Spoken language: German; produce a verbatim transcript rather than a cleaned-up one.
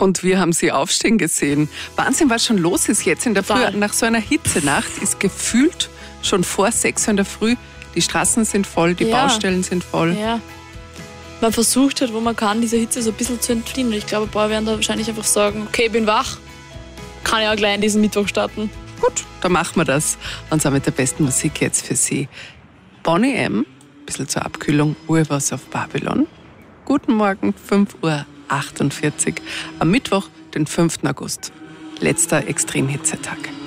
Und wir haben sie aufstehen gesehen. Wahnsinn, was schon los ist jetzt in der Früh. Total. Nach so einer Hitzenacht ist gefühlt schon vor sechs Uhr in der Früh. Die Straßen sind voll, die Ja. Baustellen sind voll. Ja. Man versucht halt, wo man kann, dieser Hitze so ein bisschen zu entfliehen. Und ich glaube, ein paar werden da wahrscheinlich einfach sagen, okay, ich bin wach, kann ja auch gleich in diesen Mittwoch starten. Gut, dann machen wir das. Und zwar mit der besten Musik jetzt für Sie. Boney M., ein bisschen zur Abkühlung, Urwas auf Babylon. Guten Morgen, fünf Uhr achtundvierzig, am Mittwoch, den fünften August. Letzter Extremhitzetag.